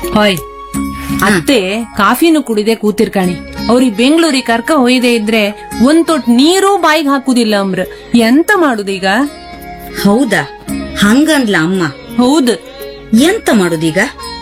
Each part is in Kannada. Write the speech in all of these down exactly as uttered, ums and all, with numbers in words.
ಹೊಯ್ ಅತ್ತೆ ಕಾಫಿನೂ ಕುಡಿದೆ ಕೂತಿರ್ಕಾಣಿ ಅವ್ರಿಗೆ ಬೆಂಗಳೂರಿಗೆ ಕರ್ಕ ಹೊಯ್ದೆ ಇದ್ರೆ ಒಂದ್ ತೊಟ್ ನೀರು ಬಾಯಿಗೆ ಹಾಕುದಿಲ್ಲ ಅಮ್ರ ಎಂತ ಮಾಡುದೀಗ? ಹೌದಾ? ಹಂಗಂದ್ಲ ಅಮ್ಮ. ಹೌದು. ಎಂತ ಮಾಡುದೀಗ?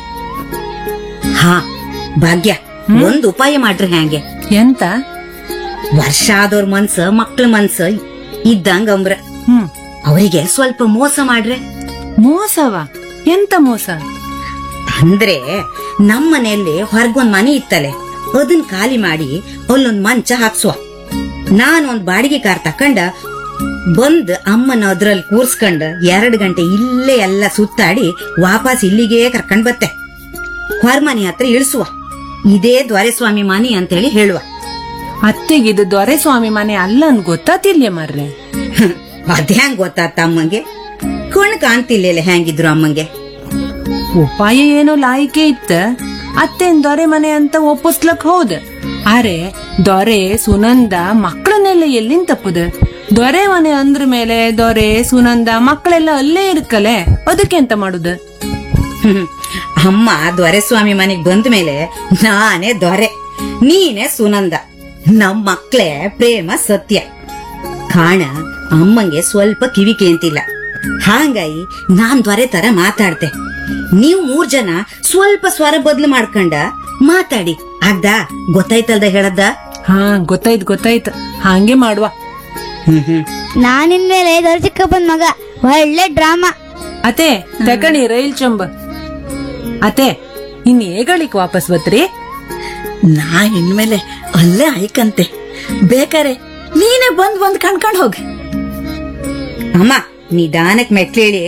ಹಾ ಭಾಗ್ಯ, ಒಂದ್ ಉಪಾಯ ಮಾಡ್ರಿ. ಹ್ಯಾಂಗೆ? ಎಂತ? ವರ್ಷ ಆದವ್ರ ಮನ್ಸ ಮಕ್ಳ ಮನ್ಸ ಇದ್ದಂಗ ಅಂಬ್ರ ಹ್ಮ್ ಅವರಿಗೆ ಸ್ವಲ್ಪ ಮೋಸ ಮಾಡ್ರೆ. ಮೋಸವ? ಎಂತ ಮೋಸ? ಅಂದ್ರೆ ನಮ್ ಮನೆಯಲ್ಲಿ ಹೊರಗೊಂದ್ ಮನೆ ಇತ್ತಲೆ, ಅದನ್ ಖಾಲಿ ಮಾಡಿ ಅಲ್ಲೊಂದ್ ಮಂಚ ಹಾಕ್ಸುವ. ನಾನ್ ಒಂದ್ ಬಾಡಿಗೆ ಕಾರ್ ತಕೊಂಡ ಬಂದ್ ಅಮ್ಮನ ಅದ್ರಲ್ಲಿ ಕೂರ್ಸ್ಕೊಂಡ್ ಎರಡ್ ಗಂಟೆ ಇಲ್ಲೇ ಎಲ್ಲ ಸುತ್ತಾಡಿ ವಾಪಸ್ ಇಲ್ಲಿಗೆ ಕರ್ಕೊಂಡ್ ಬತ್ತೆ. ಹೊರಮನೆ ಹತ್ರ ಇಳಿಸುವ. ಇದೇ ದೊರೆಸ್ವಾಮಿ ಮನೆ ಅಂತೇಳಿ ಹೇಳುವ. ಅತ್ತೆಗಿದು ದೊರೆಸ್ವಾಮಿ ಮನೆ ಅಲ್ಲ ಅನ್ ಗೊತ್ತಾತಿಲ್ಯ ಮಾರ್ರೆ. ಅದ್ಹ್ಯಾಂಗ್ ಗೊತ್ತಾತ ಅಮ್ಮಂಗೆ? ಕಣ್ ಕಾಣ್ತಿಲ್ಲ ಹೆಂಗಿದ್ರು ಅಮ್ಮಂಗೆ. ಉಪಾಯ ಏನೋ ಲಾಯಿಕೆ ಇತ್ತ. ಅತ್ತೆನ್ ದೊರೆ ಮನೆ ಅಂತ ಒಪ್ಪಿಸ್ಲಕ್ ಹೌದ್. ಆರೆ ದೊರೆ ಸುನಂದ ಮಕ್ಕಳನ್ನೆಲ್ಲ ಎಲ್ಲಿಂದ ತಪ್ಪುದ? ದೊರೆ ಮನೆ ಅಂದ್ರ ಮೇಲೆ ದೊರೆ ಸುನಂದ ಮಕ್ಕಳೆಲ್ಲ ಅಲ್ಲೇ ಇರ್ಕಲೆ, ಅದಕ್ಕೆ ಎಂತ ಮಾಡುದ? ಅಮ್ಮ ದೊರೆಸ್ವಾಮಿ ಮನೆಗ್ ಬಂದ ಮೇಲೆ ನಾನೇ ದೊರೆ, ನೀನೇ ಸುನಂದ. ನಮ್ ಮಕ್ಳೇ ಪ್ರೇಮ ಸತ್ಯ. ಕಾಣ ಅಮ್ಮಂಗೆ ಸ್ವಲ್ಪ ಕಿವಿ ಕೇಂತಿಲ್ಲ. ಹಾಂಗಾಗಿ ನಾನ್ ದೊರೆ ತರ ಮಾತಾಡ್ತೆ. ನೀವ್ ಮೂರ್ ಜನ ಸ್ವಲ್ಪ ಸ್ವರ ಬದ್ಲು ಮಾಡ್ಕೊಂಡ ಮಾತಾಡಿ. ಆಗ್ದಾ? ಗೊತ್ತಾಯ್ತಲ್ದ ಹೇಳದ್ದ? ಹಾ ಗೊತ್ತಾಯ್ತು ಗೊತ್ತಾಯ್ತು, ಹಾಂಗೆ ಮಾಡುವ. ಹ್ಮ್ ಹ್ಮ್ ನಾನಿನ್ಮೇಲೆ ದೊರೆ ಚಿಕ್ಕಪ್ಪನ್ ಮಗ. ಒಳ್ಳೆ ಡ್ರಾಮಾ. ಅತೆ ತಕಣಿ ರೈಲ್ ಚಂಬ. ಅತೆ ಇನ್ ಏಗಳಿಕ್ ವಾಪಸ್ ಬತ್ರಿ? ನಾ ಇನ್ಮೇಲೆ ಅಲ್ಲೇ ಆಯ್ಕಂತೆ. ಬೇಕಾರೆ ನೀನೇ ಬಂದ್ ಬಂದ್ ಕಣ್ಕೊಂಡ್ ಹೋಗ. ಅಮ್ಮ ನಿಧಾನಕ್ ಮೆಟ್ಲೇಳಿ.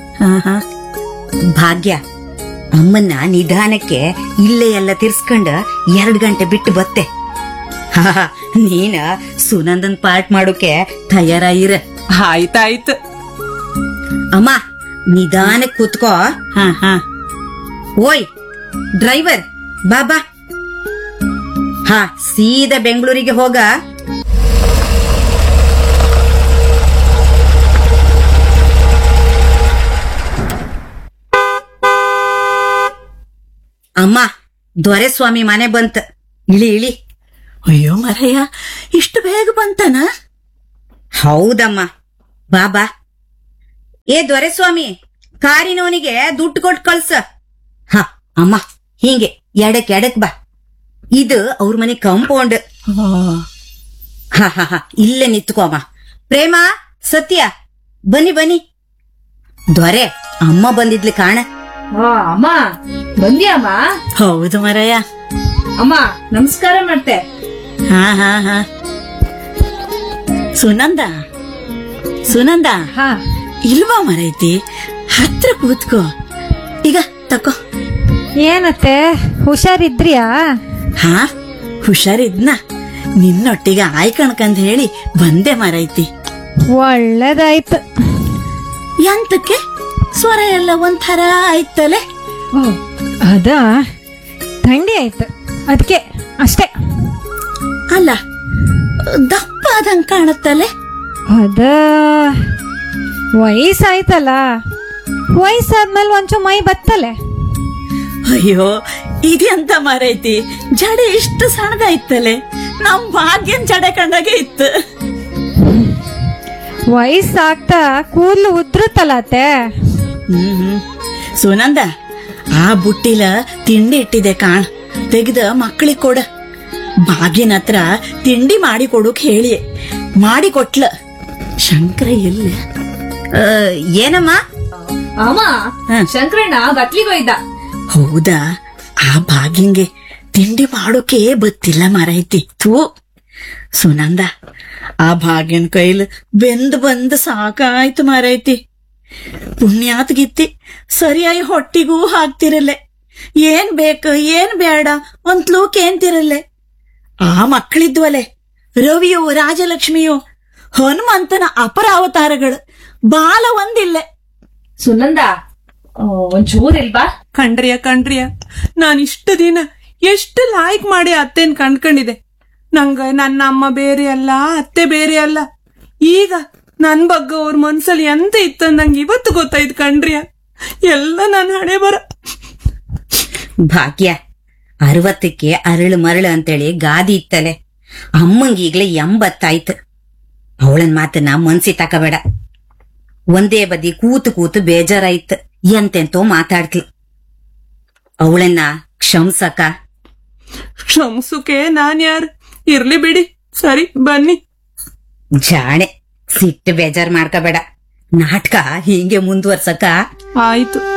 ಭಾಗ್ಯ, ಅಮ್ಮನ್ನ ನಿಧಾನಕ್ಕೆ ಇಲ್ಲೇ ಎಲ್ಲ ತಿರ್ಸ್ಕೊಂಡ ಎರಡ್ ಗಂಟೆ ಬಿಟ್ಟು ಬತ್ತೆ. ನೀನ ಸುನಂದನ್ ಪಾರ್ಟ್ ಮಾಡೋಕೆ ತಯಾರಾಗಿರ. ಆಯ್ತಾಯ್ತು. ಅಮ್ಮ ನಿಧಾನಕ್ ಕೂತ್ಕೋ. ಹಾ ಹಾ ಓಯ್ ಡ್ರೈವರ್ ಬಾಬಾ. ಹಾ ಸೀದಾ ಬೆಂಗಳೂರಿಗೆ ಹೋಗ. ಅಮ್ಮ ದೊರೆಸ್ವಾಮಿ ಮನೆ ಬಂತ. ಇಳಿ ಇಳಿ. ಅಯ್ಯೋ ಮರಯ್ಯ, ಇಷ್ಟು ಬೇಗ ಬಂತನ? ಹೌದಮ್ಮ. ಬಾಬಾ. ಏ ದೊರೆಸ್ವಾಮಿ, ಕಾರಿನವನಿಗೆ ದುಡ್ಡು ಕೊಟ್ಟು ಕಳ್ಸ. ಹ ಅಮ್ಮ ಹಿಂಗೆ ಎಡಕ್ ಎಡಕ್ ಬಾ. ಇದು ಅವ್ರ ಮನೆ ಕಾಂಪೌಂಡ್. ಹ ಹ ಹ ಇಲ್ಲೇ ನಿತ್ಕೋ ಅಮ್ಮ. ಪ್ರೇಮ, ಸತ್ಯ ಬನ್ನಿ ಬನ್ನಿ. ದೊರೆ ಅಮ್ಮ ಬಂದಿದ್ಲಿ ಕಾಣ. ಅಮ್ಮ ಬಂದ್ಯಾಮ್ಮ? ಹೌದು ಮರಯ್ಯ. ಅಮ್ಮ ನಮಸ್ಕಾರ ಮಾಡ್ತೆ. ಹಾ ಹಾ ಹಾ ಸುನಂದ ಸುನಂದ ಹಾ ಇಲ್ವಾ ಮರೈತಿ? ಹತ್ರ ಕೂತ್ಕೋ. ಈಗ ತಕೋ. ಏನತ್ತೆ ಹುಷಾರಿದ್ರಿಯಾ? ಹಾ ಹುಷಾರಿದ್ನ. ನಿನ್ನೊಟ್ಟಿಗೆ ಆಯ್ಕಣ್ಕಂದ್ ಹೇಳಿ ಬಂದೆ ಮರೈತಿ. ಒಳ್ಳೇದಾಯ್ತು. ಎಂತಕ್ಕೆ ಸ್ವರ ಎಲ್ಲ ಒಂಥರ ಆಯ್ತಲೆ? ಅದ ಥಂಡಿ ಆಯ್ತು ಅದಕ್ಕೆ ಅಷ್ಟೇ. ಅಲ್ಲ ದಪ್ಪ ಆದಂಗ್ ಕಾಣುತ್ತಲೆ? ಅದ ವಯಸ್ಸಾಯ್ತಲ್ಲ, ವಯಸ್ಸಾದ್ಮೇಲೆ ಒಂಚೂರು ಮೈ ಬತ್ತಲೆ. ಅಯ್ಯೋ ಇದೆಂತ ಮರೈತಿ, ಜಡೆ ಇಷ್ಟು ಸಣ್ಣದಾಯ್ತಲೆ. ನಮ್ ಭಾಗ್ಯನ್ ಜಡೆ ಕಂಡಾಗೆ ಇತ್ತು. ವಯಸ್ಸಾಗ್ತಾ ಕೂದಲು ಉದ್ರುತ್ತಲ್ಲ ಅತ್ತೆ. ಹ್ಮ್ ಹ್ಮ್ ಸುನಂದ, ಆ ಬುಟ್ಟಿಲ ತಿಂಡಿ ಇಟ್ಟಿದೆ ಕಾಣ್, ತೆಗ್ದ ಮಕ್ಕಳಿಗೆ ಕೊಡ. ಭಾಗ್ಯನ ಹತ್ರ ತಿಂಡಿ ಮಾಡಿ ಕೊಡೋಕ್ ಹೇಳಿ ಮಾಡಿ ಕೊಟ್ಲ. ಶಂಕರ ಎಲ್ಲ ಏನಮ್ಮ? ಅಮ್ಮ ಶಂಕರಣ್ಣ ಬತ್ಲಿಗೋಯ್ದ. ಹೌದಾ? ಆ ಭಾಗ್ಯಂಗೆ ತಿಂಡಿ ಮಾಡೋಕೆ ಬತ್ತಿಲ್ಲ ಮರೈತಿ. ಥೂ ಸುನಂದ, ಆ ಭಾಗ್ಯನ್ ಕೈಲ್ ಬೆಂದ್ ಬಂದ್ ಸಾಕಾಯ್ತು ಮರೈತಿ. ಪುಣ್ಯಾತ್ಗಿತ್ತಿ ಸರಿಯಾಗಿ ಹೊಟ್ಟಿಗೂ ಹಾಕ್ತಿರಲ್ಲೆ. ಏನ್ ಬೇಕು ಏನ್ ಬೇಡ ಒಂದ್ ಕೇಂತಿರಲ್ಲೆ. ಆ ಮಕ್ಕಳಿದ್ವಲೆ, ರವಿಯು ರಾಜಲಕ್ಷ್ಮಿಯು ಹನುಮಂತನ ಅಪರ ಅವತಾರಗಳು. ಬಾಲ ಒಂದಿಲ್ಲೆ. ಸುನಂದ ಒಂಚೂರ್ ಇಲ್ವಾ? ಕಣ್ರಿಯ ಕಣ್ರಿಯ, ನಾನ್ ಇಷ್ಟು ದಿನ ಎಷ್ಟು ಲಾಯ್ಕ್ ಮಾಡಿ ಅತ್ತೆನ್ ಕಂಡ್ಕೊಂಡಿದೆ. ನಂಗ ನನ್ನ ಅಮ್ಮ ಬೇರೆ ಅಲ್ಲ, ಅತ್ತೆ ಬೇರೆ ಅಲ್ಲ. ಈಗ ನನ್ ಬಗ್ಗೆ ಅವ್ರ ಮನ್ಸಲ್ಲಿ ಎಂತ ಇತ್ತ ನಂಗೆ ಇವತ್ತು ಗೊತ್ತಾಯ್ತು ಕಣ್ರಿಯ. ಎಲ್ಲ ನನ್ ಹಣೆ ಬರ. ಭಾಗ್ಯ ಅರವತ್ತಕ್ಕೆ ಅರಳು ಮರಳು ಅಂತೇಳಿ ಗಾದಿ ಇತ್ತಲೆ. ಅಮ್ಮಂಗ್ ಈಗ್ಲೇ ಎಂಬತ್ತಾಯ್ತು. ಅವಳನ್ ಮಾತನ್ನ ಮನ್ಸಿ ತಕಬೇಡ. ಒಂದೇ ಬದಿ ಕೂತು ಕೂತು ಬೇಜಾರಾಯ್ತು. ಎಂತೆಂತೋ ಮಾತಾಡ್ತಿ. ಅವಳನ್ನ ಕ್ಷಮ್ಸಕ. ಕ್ಷಮ್ಸುಕೆ ನಾನ್ ಯಾರ್? ಇರ್ಲಿ ಬಿಡಿ, ಸರಿ ಬನ್ನಿ. ಜಾಣೆ, ಸಿಟ್ಟು ಬೇಜಾರ್ ಮಾಡ್ಕೋಬೇಡ. ನಾಟಕ ಹೀಗೆ ಮುಂದುವರ್ಸಕ. ಆಯ್ತು.